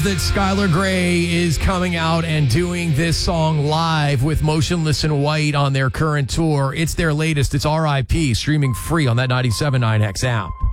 That Skylar Grey is coming out and doing this song live with Motionless in White on their current tour. It's their latest. It's RIP, streaming free on that 97.9X app.